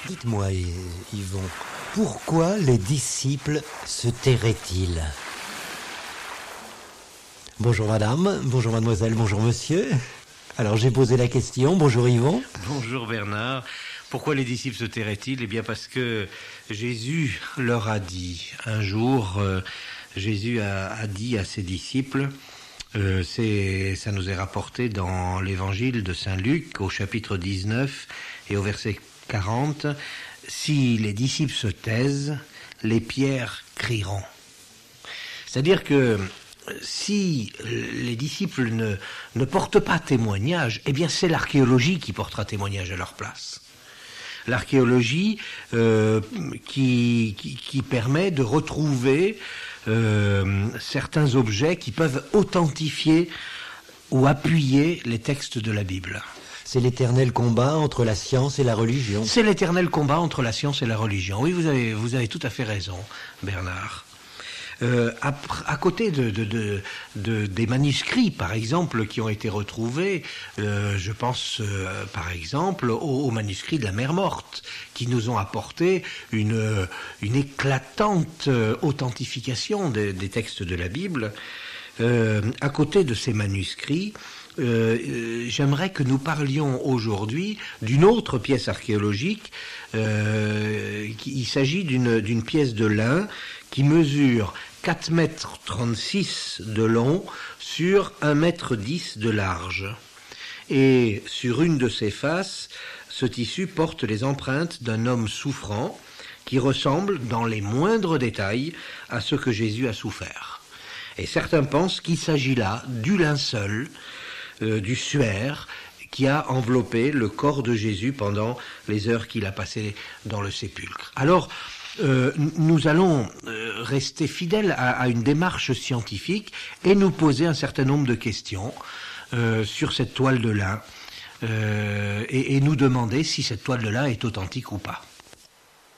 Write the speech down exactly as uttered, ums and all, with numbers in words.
Dites-moi, Yvon, pourquoi les disciples se tairaient-ils? Bonjour madame, bonjour mademoiselle, bonjour monsieur. Alors j'ai posé la question, bonjour Yvon. Bonjour Bernard. Pourquoi les disciples se tairaient-ils? Eh bien parce que Jésus leur a dit, un jour, euh, Jésus a, a dit à ses disciples, euh, c'est, ça nous est rapporté dans l'évangile de Saint Luc au chapitre dix-neuf et au verset quarante, si les disciples se taisent, les pierres crieront. C'est-à-dire que si les disciples ne, ne portent pas témoignage, eh bien c'est l'archéologie qui portera témoignage à leur place. L'archéologie euh, qui, qui, qui permet de retrouver euh, certains objets qui peuvent authentifier ou appuyer les textes de la Bible. C'est l'éternel combat entre la science et la religion. C'est l'éternel combat entre la science et la religion. Oui, vous avez, vous avez tout à fait raison, Bernard. Euh, à, à côté de, de, de, de, des manuscrits, par exemple, qui ont été retrouvés, euh, je pense, euh, par exemple, aux, aux manuscrits de la mer Morte, qui nous ont apporté une, une éclatante authentification des, des textes de la Bible. Euh, à côté de ces manuscrits, euh, euh, j'aimerais que nous parlions aujourd'hui d'une autre pièce archéologique. Euh, qui, il s'agit d'une, d'une pièce de lin qui mesure quatre mètres trente-six de long sur un mètre dix de large. Et sur une de ses faces, ce tissu porte les empreintes d'un homme souffrant qui ressemble dans les moindres détails à ce que Jésus a souffert. Et certains pensent qu'il s'agit là du linceul, euh, du suaire, qui a enveloppé le corps de Jésus pendant les heures qu'il a passées dans le sépulcre. Alors, euh, nous allons euh, rester fidèles à, à une démarche scientifique et nous poser un certain nombre de questions euh, sur cette toile de lin euh, et, et nous demander si cette toile de lin est authentique ou pas.